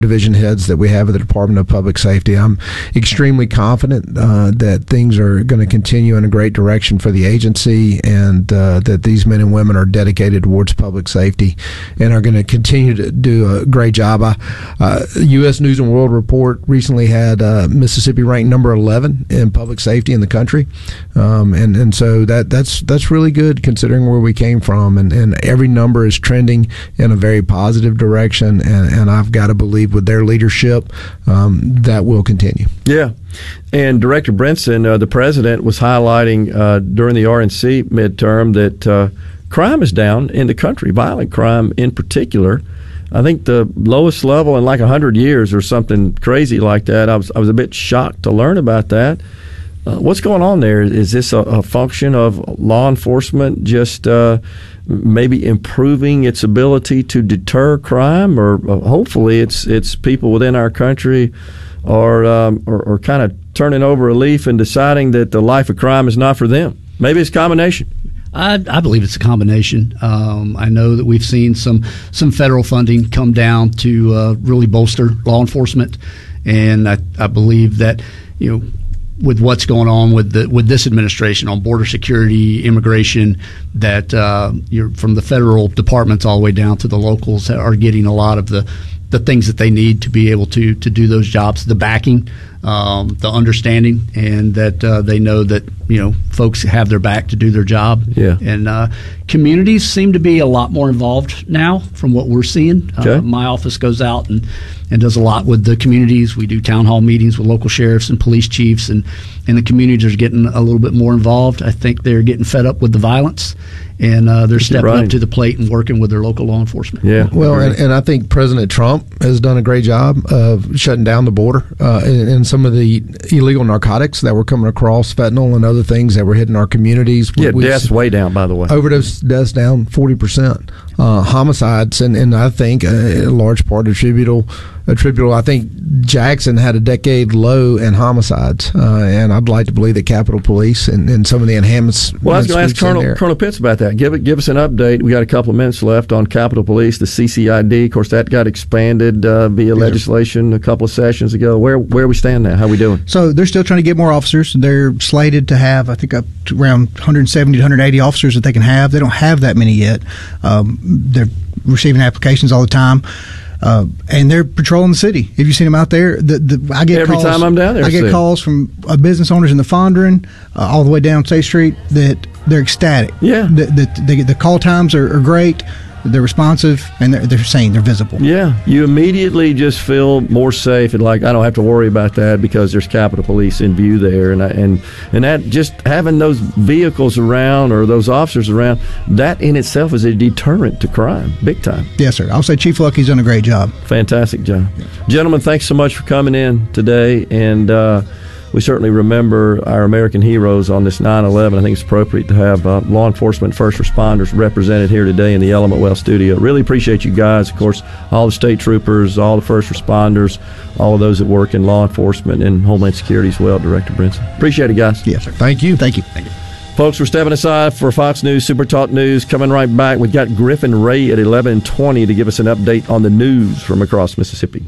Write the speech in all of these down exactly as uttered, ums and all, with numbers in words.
division heads that we have at the Department of Public Safety. I'm extremely confident uh, that things are going to continue in a great direction for the agency, and uh, that these men and women are dedicated towards public safety and are going to continue to do a great job. I, uh, U S News and World Report recently had uh, Mississippi ranked number eleven in public safety in the country, um, and and so that that's that's really good considering where we came from, and, and every number is trending in a very positive direction, and, and I've got to believe with their leadership, um, that will continue. Yeah. And Director Brinson, uh, the president, was highlighting uh, during the R N C midterm that uh, crime is down in the country, violent crime in particular. I think the lowest level in like one hundred years or something crazy like that. I was I was a bit shocked to learn about that. Uh, what's going on there? Is this a, a function of law enforcement just uh, maybe improving its ability to deter crime, or uh, hopefully it's it's people within our country are, um, are, are kind of turning over a leaf and deciding that the life of crime is not for them? Maybe it's a combination. I, I believe it's a combination. Um, I know that we've seen some some federal funding come down to uh, really bolster law enforcement, and I, I believe that, you know, with what's going on with the with this administration on border security, immigration, that uh, you're from the federal departments all the way down to the locals are getting a lot of the the things that they need to be able to to do those jobs, the backing, um, the understanding, and that uh, they know that, you know, folks have their back to do their job. Yeah. And uh, communities seem to be a lot more involved now from what we're seeing. Okay. Uh, my office goes out and, and does a lot with the communities. We do town hall meetings with local sheriffs and police chiefs, and, and the communities are getting a little bit more involved. I think they're getting fed up with the violence, and uh, they're stepping right. up to the plate and working with their local law enforcement. Yeah. Well, and, and I think President Trump has done a great job of shutting down the border uh, and, and some of the illegal narcotics that were coming across, fentanyl and other things that were hitting our communities. Yeah, we, deaths way down, by the way. Overdose deaths down forty percent. Uh, homicides, and, and I think a, a large part attributable, attributable, I think Jackson had a decade low in homicides, uh, and I'd like to believe that Capitol Police and, and some of the enhancements. Well, I was going to ask Colonel, Colonel Pitts about that. Give it, give us an update. We got a couple of minutes left on Capitol Police, the C C I D. Of course, that got expanded uh, via yes, legislation a couple of sessions ago. Where where we stand now? How are we doing? So they're still trying to get more officers. They're slated to have, I think, up to around one hundred seventy to one hundred eighty officers that they can have. They don't have that many yet. Um, they're receiving applications all the time. Uh, and they're patrolling the city. Have you seen them out there? The, the, I get Every calls, time I'm down there. I get see. calls from uh, business owners in the Fondren, uh, all the way down State Street, that they're ecstatic. Yeah. The, the, the, the call times are, are great. They're responsive, and they're, they're saying they're visible. Yeah, you immediately just feel more safe, and like I don't have to worry about that because there's Capitol Police in view there, and I, and and that just having those vehicles around or those officers around, that in itself is a deterrent to crime, big time. Yes, sir. I'll say Chief Lucky's done a great job. Fantastic job, yes. Gentlemen. Thanks so much for coming in today, and uh, we certainly remember our American heroes on this nine eleven. I think it's appropriate to have uh, law enforcement, first responders represented here today in the Element Well studio. Really appreciate you guys. Of course, all the state troopers, all the first responders, all of those that work in law enforcement and Homeland Security as well, Director Brinson. Appreciate it, guys. Yes, sir. Thank you. Thank you. Thank you. Folks, we're stepping aside for Fox News Super Talk News. Coming right back, we've got Griffin Ray at eleven twenty to give us an update on the news from across Mississippi.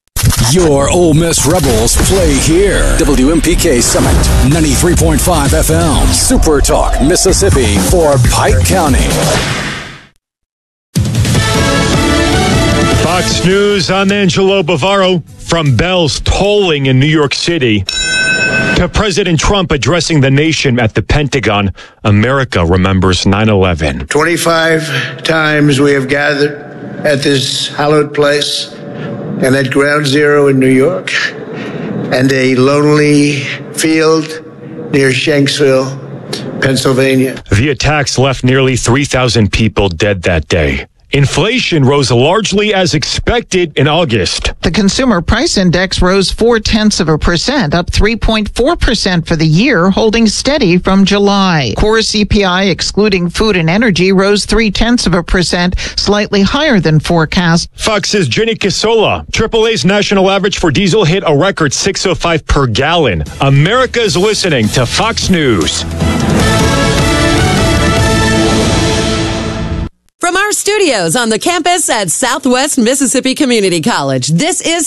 Your Ole Miss Rebels play here. W M P K Summit, ninety-three point five F M. Super Talk, Mississippi for Pike County. Fox News, I'm Angelo Bavaro. From bells tolling in New York City to President Trump addressing the nation at the Pentagon, America remembers nine eleven. twenty-five times we have gathered at this hallowed place and at Ground Zero in New York, and a lonely field near Shanksville, Pennsylvania. The attacks left nearly three thousand people dead that day. Inflation rose largely as expected in August. The Consumer Price Index rose four-tenths of a percent, up three point four percent for the year, holding steady from July. Core C P I, excluding food and energy, rose three-tenths of a percent, slightly higher than forecast. Fox's Jenny Casola. triple A's national average for diesel hit a record six oh five per gallon. America's listening to Fox News. From our studios on the campus at Southwest Mississippi Community College, this is